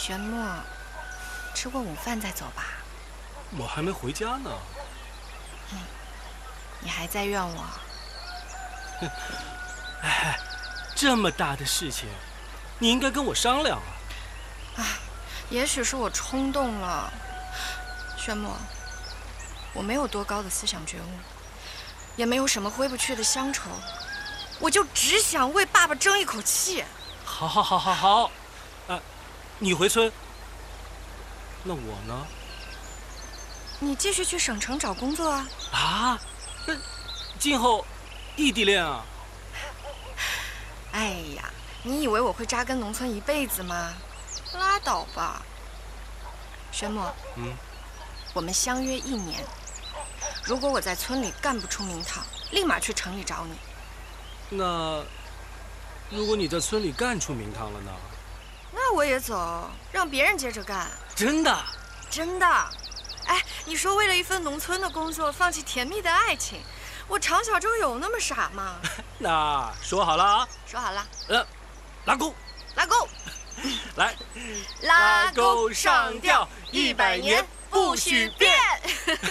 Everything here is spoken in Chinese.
玄墨，吃过午饭再走吧。 我还没回家呢。 你还在怨我？ 哎，这么大的事情，你应该跟我商量啊。 哎，也许是我冲动了。玄墨，我没有多高的思想觉悟，也没有什么挥不去的乡愁，我就只想为爸爸争一口气。 好，你回村，那我呢？ 你继续去省城找工作啊。 啊，那今后异地恋啊？ 哎呀，你以为我会扎根农村一辈子吗？拉倒吧。玄墨，我们相约1年，如果我在村里干不出名堂，立马去城里找你。 那如果你在村里干出名堂了呢？ 那我也走，让别人接着干。 真的？ 真的。哎，你说为了一份农村的工作放弃甜蜜的爱情，我常小舟有那么傻吗？ 那说好了啊。 说好了。 拉钩。 拉钩。 来， 拉钩上吊，100年不许变。